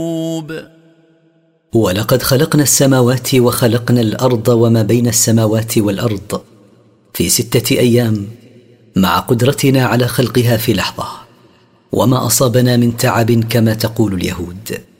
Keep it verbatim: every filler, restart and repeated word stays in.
ولقد خلقنا السماوات وخلقنا الأرض وما بين السماوات والأرض في ستة أيام مع قدرتنا على خلقها في لحظة، وما أصابنا من تعب كما تقول اليهود.